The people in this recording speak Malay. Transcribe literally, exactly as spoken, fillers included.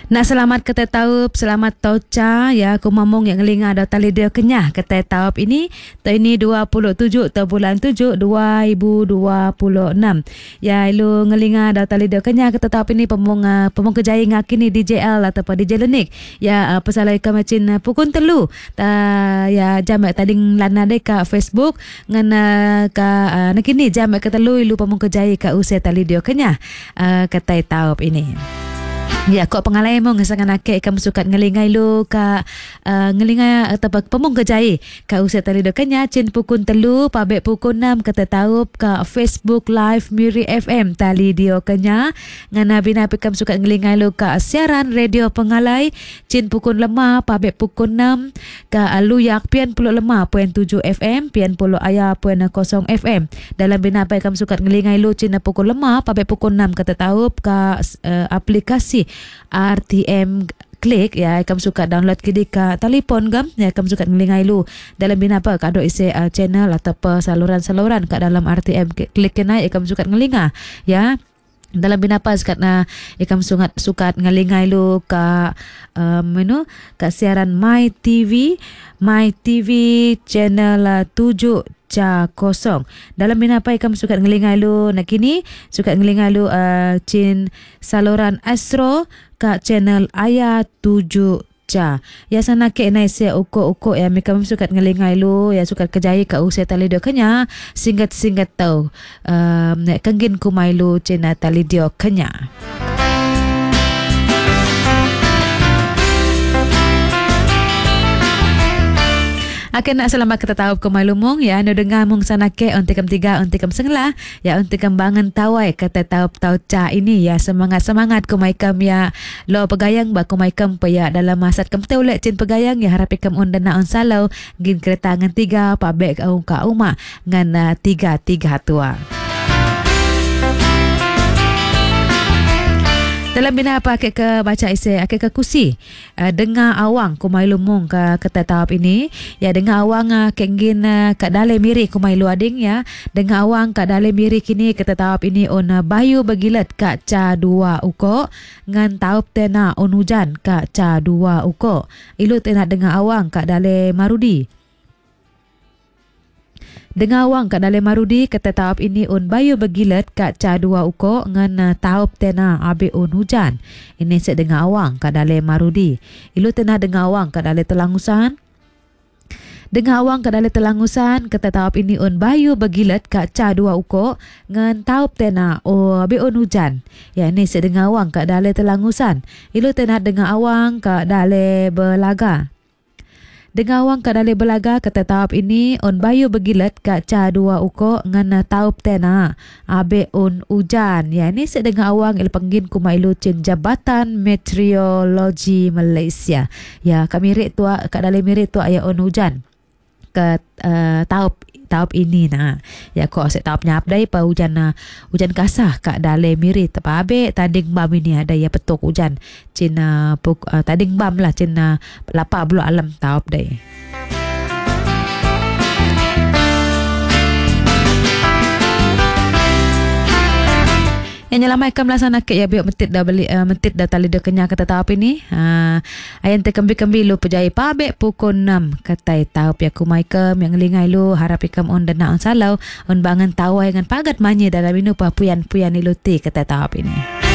Nak selamat kata taup, selamat tauca ya kumamong yang ngelinga ada tali dia kenyah kata taup ini tahun ini dua puluh tujuh tahun bulan tujuh dua ribu dua puluh enam. Ya ilu ngelinga ada tali dia kenyah kata taup ini pemung uh, pemung kejai ngakini D J L ataupun D J Lenik. Ya uh, pesalai ka macin uh, pukun telu ta ya jamak tading lana deka Facebook ngan uh, ka uh, nakini jamak ketelu ilu pemung kejai ka usia tali dia kenyah uh, kata taup ini. Ya, kau pengalai mo ngasangan ake kamu sukat ngelingai lu ka uh, ngelingai atau pemung kejai ka usia tali do kenya cin pukun telu pabek pukun enam kata taup ka Facebook Live Miri F M tali dio kenya ngana bina kamu sukat ngelingai lu ka siaran radio pengalai cin pukun lima pabek pukun enam ka luyak pian puluh lima poin tujuh F M pian puluh aya poin kosong F M dalam bina kamu sukat ngelingai lu cin pukun lima pabek pukun enam kata taup ka uh, aplikasi R T M Klik ya kamu suka download kini ka telefon gam ya kamu suka ngelingai lu dalam bina apa kado isi uh, channel atau saluran-saluran kat dalam R T M Klik kena ya kamu suka ngelinga ya dalam bina apa sekat na ikam sungat sukat ngelingai lu ka um, you ka siaran My T V My T V channel uh, tujuh ca kosong dalam bina apa ikam sukat ngelingai lu nak kini sukat ngelingai lu uh, cin saluran Astro ka channel Aya tujuh ca ya sana ke nai se uko-uko ya mikam sukat ngelingai lu ya sukat kejai ka usia tali dio kenya singgat-singgat tau um, nek kenggin kumai lu cin tali dio kenya. Akan nak selamat kita tahu ke malumong ya no dengar mung sana ke ontikam tiga ontikam senglah ya ontikam bangan tawai kata tahu tahu ca ini ya semangat semangat kumaikam ya lo pegayang ba kumaikam pa ya dalam masat kam teu lek cin pegayang ya harap ikam on dana on salau gin kereta ngan tiga pa bek au ka uma ngan uh, tiga tiga tua. Dalam bina apa akik ke baca isi akik ke kusi uh, dengar awang kumai lumung ke kata tahap ini ya dengar awang uh, kenggin uh, kat dalai miri kumai lu ading ya dengar awang kat dalai miri kini kata tahap ini on uh, bayu bagilat kat ca dua uko ngan tahap tena on hujan kat ca dua uko ilu tena dengar awang kat dalai marudi. Dengar awang kat dalam marudi kata tahap ini on bayu bagilat kat ca dua uko ngan uh, tahap tena abe on hujan. Ini set dengar awang kat dalam marudi. Ilu tena dengar awang kat dalam telangusan. Dengar awang kat dalam telangusan kata tahap ini on bayu bagilat kat ca dua uko ngan tahap tena o abe on hujan. Ya ini set dengar awang kat dalam telangusan. Ilu tena dengar awang kat dalam belaga. Dengar awang kat dalai belaga kata tahap ini on bayu begilat kat ca dua uko ngan tahap tena abe on hujan. Ya ni saya dengar awang il panggin kumailu cin Jabatan Meteorologi Malaysia. Ya kami rik tu kat dalai mirik tu aya on hujan kat uh, tahap tahap ini nah ya kok saya tahap nyap dai pa hujan uh, hujan kasah kat dalai miri tepa abe tading bam ini ada ya petok hujan cin uh, puk, uh, tading bam lah cin uh, lapa bulu alam tahap dai. Yang nyelamai kam lasana ke ya biok metit dah beli uh, metit dah tali dah kenyang kata tahap ini. Ha uh, ayan te kembi-kembi lu pejai pabek pukul enam kata tahap ya kumai kam yang lingai lu harap ikam on dana on salau on bangan tawai dengan pagat manye dalam inu pa puyan-puyan ilu ti kata tahap ini.